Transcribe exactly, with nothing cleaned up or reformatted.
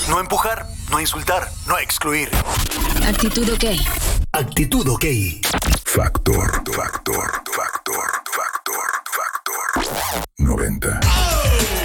No empujar, no insultar, no excluir. Actitud OK. Actitud OK. Factor, factor, factor.